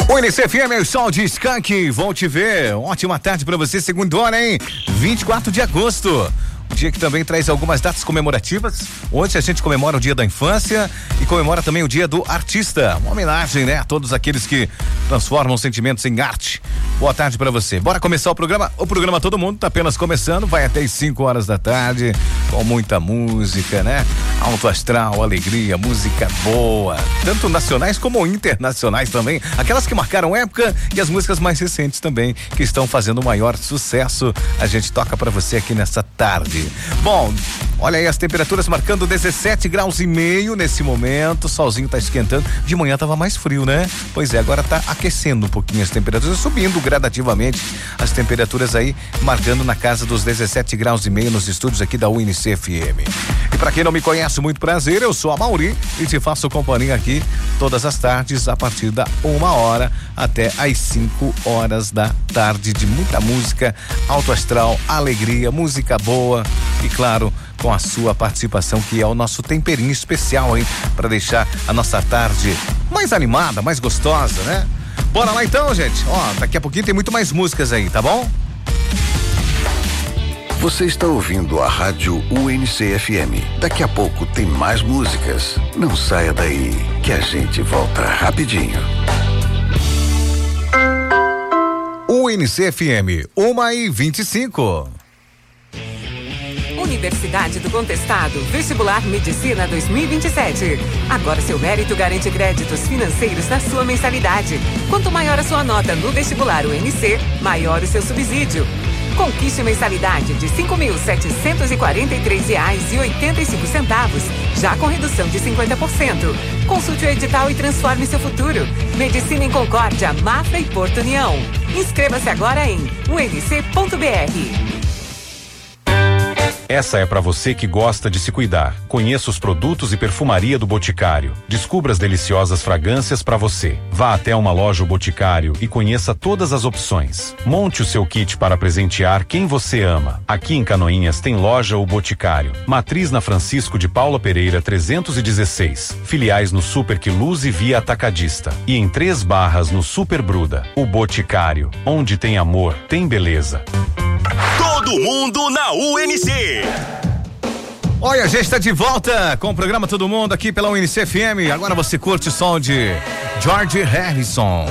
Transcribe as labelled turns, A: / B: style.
A: O NCFM é o sol de Skank, vão te ver. Ótima tarde pra você, segundona, hein? 24 de agosto. Dia que também traz algumas datas comemorativas. Hoje a gente comemora o Dia da Infância e comemora também o Dia do Artista. Uma homenagem, né, a todos aqueles que transformam sentimentos em arte. Boa tarde pra você. Bora começar o programa. O programa Todo Mundo tá apenas começando, vai até as 5 horas da tarde, com muita música, né? Alto astral, alegria, música boa, tanto nacionais como internacionais também. Aquelas que marcaram época e as músicas mais recentes também, que estão fazendo o maior sucesso. A gente toca pra você aqui nessa tarde. Bom, olha aí as temperaturas marcando 17 graus e meio nesse momento, solzinho tá esquentando, de manhã tava mais frio, né? Pois é, agora tá aquecendo um pouquinho as temperaturas, subindo gradativamente as temperaturas aí, marcando na casa dos 17 graus e meio nos estúdios aqui da UNC-FM. E pra quem não me conhece, muito prazer, eu sou a Mauri e te faço companhia aqui todas as tardes a partir da 1h até as 5 horas da tarde, de muita música, alto astral, alegria, música boa e claro, com a sua participação, que é o nosso temperinho especial, hein? Pra deixar a nossa tarde mais animada, mais gostosa, né? Bora lá então, gente. Ó, daqui a pouquinho tem muito mais músicas aí, tá bom?
B: Você está ouvindo a rádio UNC-FM. Daqui a pouco tem mais músicas. Não saia daí, que a gente volta rapidinho.
A: UNC-FM, 1h25.
C: Universidade do Contestado, Vestibular Medicina 2027. Agora seu mérito garante créditos financeiros na sua mensalidade. Quanto maior a sua nota no vestibular UNC, maior o seu subsídio. Conquiste mensalidade de R$ 5.743,85, já com redução de 50%. Consulte o edital e transforme seu futuro. Medicina em Concórdia, Mafra e Porto União. Inscreva-se agora em unc.br.
D: Essa é para você que gosta de se cuidar. Conheça os produtos e perfumaria do Boticário. Descubra as deliciosas fragrâncias para você. Vá até uma loja Boticário e conheça todas as opções. Monte o seu kit para presentear quem você ama. Aqui em Canoinhas tem loja O Boticário. Matriz na Francisco de Paula Pereira 316. Filiais no Super Quiluz e Via Atacadista. E em 3 Barras no Super Bruda. O Boticário. Onde tem amor, tem beleza.
E: Todo mundo na UNC.
A: Olha, a gente está de volta com o programa Todo Mundo aqui pela UNC-FM. Agora você curte o som de George Harrison.